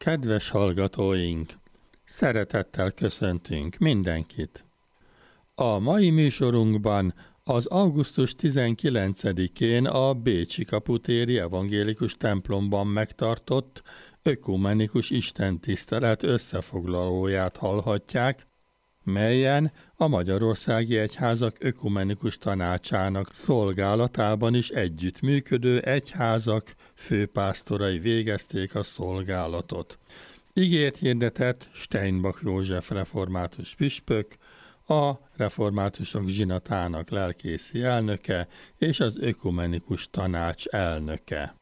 Kedves hallgatóink! Szeretettel köszöntünk mindenkit! A mai műsorunkban az augusztus 19-én a Bécsi Kaputéri Evangélikus templomban megtartott ökumenikus istentisztelet összefoglalóját hallhatják, melyen a Magyarországi Egyházak Ökumenikus Tanácsának szolgálatában is együttműködő egyházak főpásztorai végezték a szolgálatot. Igét hirdetett Steinbach József református püspök, a reformátusok zsinatának lelkészi elnöke és az Ökumenikus Tanács elnöke.